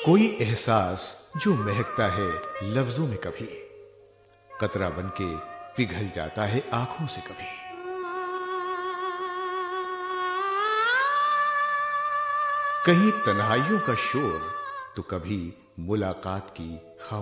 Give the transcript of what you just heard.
कोई एहसास जो महकता है लफ्जों में, कभी कतरा बनके पिघल जाता है आंखों से। कभी कहीं तन्हाइयों का शोर, तो कभी मुलाकात की खामोशी।